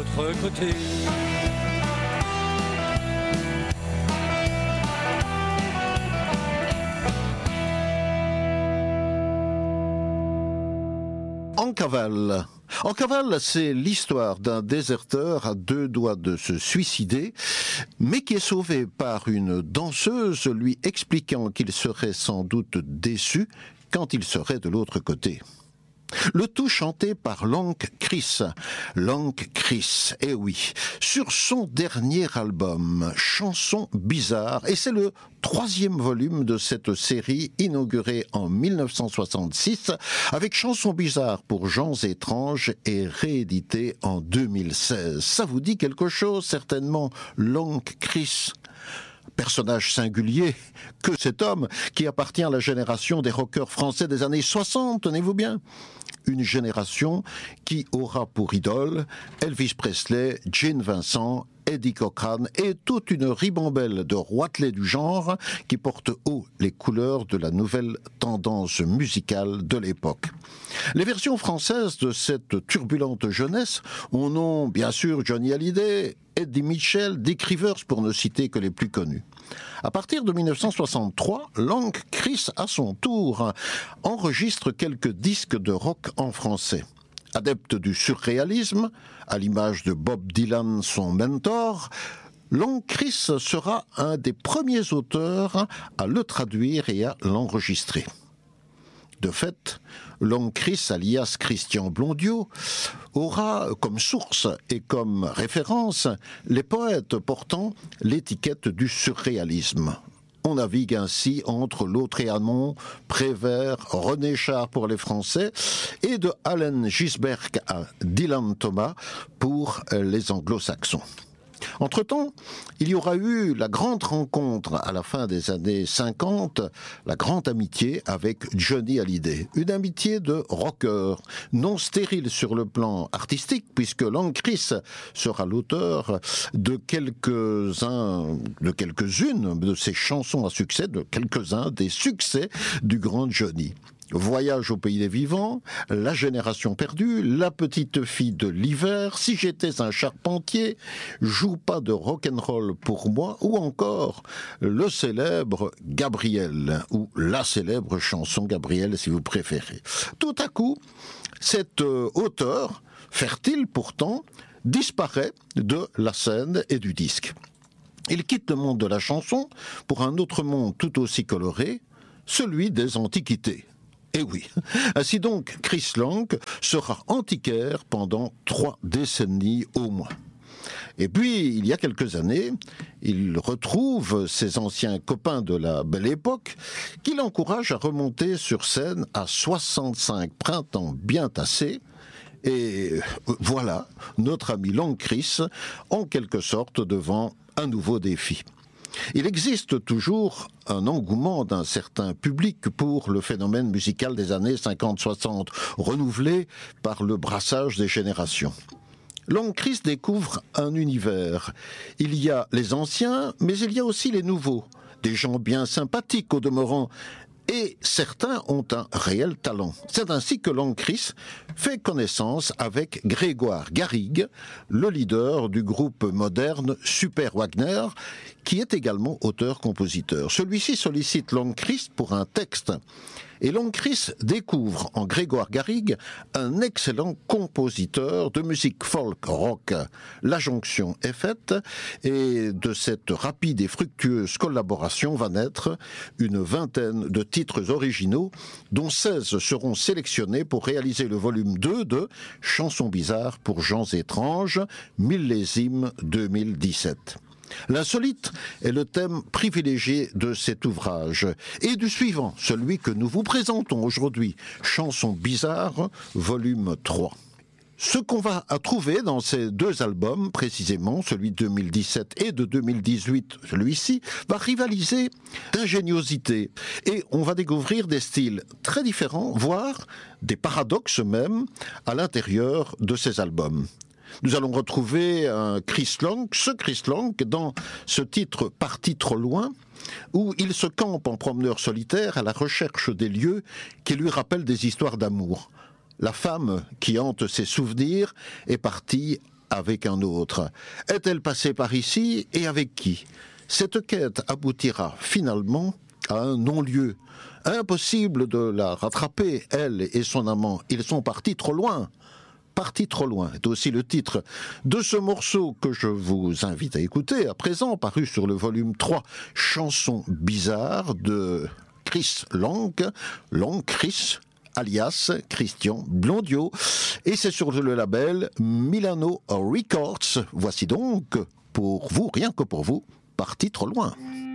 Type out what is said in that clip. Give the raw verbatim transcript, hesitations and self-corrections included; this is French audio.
l'autre côté. En cavale. En cavale, c'est l'histoire d'un déserteur à deux doigts de se suicider, mais qui est sauvé par une danseuse lui expliquant qu'il serait sans doute déçu quand il serait de l'autre côté. Le tout chanté par Lonk Chris. Lonk Chris, eh oui, sur son dernier album, Chansons bizarres, et c'est le troisième volume de cette série inaugurée en mille neuf cent soixante-six avec Chansons bizarres pour gens étranges et réédité en deux mille seize. Ça vous dit quelque chose, certainement, Lonk Chris? Personnage singulier que cet homme qui appartient à la génération des rockers français des années soixante, tenez-vous bien. Une génération qui aura pour idole Elvis Presley, Gene Vincent, Eddie Cochran et toute une ribambelle de roitelets du genre qui portent haut les couleurs de la nouvelle tendance musicale de l'époque. Les versions françaises de cette turbulente jeunesse ont nom bien sûr Johnny Hallyday, Eddie Mitchell, Dick Rivers pour ne citer que les plus connus. À partir de mille neuf cent soixante-trois, Lonk Chris, à son tour, enregistre quelques disques de rock en français. Adepte du surréalisme, à l'image de Bob Dylan, son mentor, Lonk Chris sera un des premiers auteurs à le traduire et à l'enregistrer. De fait, Lonk Chris, alias Christian Blondiot, aura comme source et comme référence les poètes portant l'étiquette du surréalisme. On navigue ainsi entre Lautréamont, Prévert, René Char pour les Français et de Allen Ginsberg à Dylan Thomas pour les anglo-saxons. Entre-temps, il y aura eu la grande rencontre à la fin des années cinquante, la grande amitié avec Johnny Hallyday. Une amitié de rocker, non stérile sur le plan artistique, puisque Lonk Chris sera l'auteur de quelques-uns, de quelques-unes de ses chansons à succès, de quelques-uns des succès du grand Johnny. Voyage au pays des vivants, La génération perdue, La petite fille de l'hiver, Si j'étais un charpentier, Joue pas de rock'n'roll pour moi, ou encore le célèbre Gabriel, ou la célèbre chanson Gabriel si vous préférez. Tout à coup, cet euh, auteur, fertile pourtant, disparaît de la scène et du disque. Il quitte le monde de la chanson pour un autre monde tout aussi coloré, celui des antiquités. Et oui, ainsi donc, Chris Lonk sera antiquaire pendant trois décennies au moins. Et puis, il y a quelques années, il retrouve ses anciens copains de la belle époque qui l'encouragent à remonter sur scène à soixante-cinq printemps bien tassés. Et voilà, notre ami Lonk Chris, en quelque sorte, devant un nouveau défi. Il existe toujours un engouement d'un certain public pour le phénomène musical des années cinquante soixante, renouvelé par le brassage des générations. Lonk Chris découvre un univers. Il y a les anciens, mais il y a aussi les nouveaux. Des gens bien sympathiques au demeurant, et certains ont un réel talent. C'est ainsi que Lonk Chris fait connaissance avec Grégoire Garrigue, le leader du groupe moderne Super Wagner, qui est également auteur-compositeur. Celui-ci sollicite Lonk Chris pour un texte. Et Lonk Chris découvre en Grégoire Garrigue un excellent compositeur de musique folk rock. La jonction est faite et de cette rapide et fructueuse collaboration va naître une vingtaine de titres originaux dont seize seront sélectionnés pour réaliser le volume deux de Chansons bizarres pour gens étranges, millésime deux mille dix-sept. L'insolite est le thème privilégié de cet ouvrage et du suivant, celui que nous vous présentons aujourd'hui, Chansons bizarres, volume trois. Ce qu'on va trouver dans ces deux albums, précisément, celui de deux mille dix-sept et de deux mille dix-huit, celui-ci, va rivaliser d'ingéniosité. Et on va découvrir des styles très différents, voire des paradoxes même, à l'intérieur de ces albums. Nous allons retrouver un Chris Lonk, ce Chris Lonk, dans ce titre « Parti trop loin », où il se campe en promeneur solitaire à la recherche des lieux qui lui rappellent des histoires d'amour. La femme qui hante ses souvenirs est partie avec un autre? Est-elle passée par ici et avec qui? Cette quête aboutira finalement à un non-lieu. Impossible de la rattraper, elle et son amant. Ils sont partis trop loin. Parti trop loin est aussi le titre de ce morceau que je vous invite à écouter à présent, paru sur le volume trois, Chansons bizarres de Chris Lang, Lang Chris, alias Christian Blondiot, et c'est sur le label Milano Records. Voici donc, pour vous, rien que pour vous, Parti trop loin.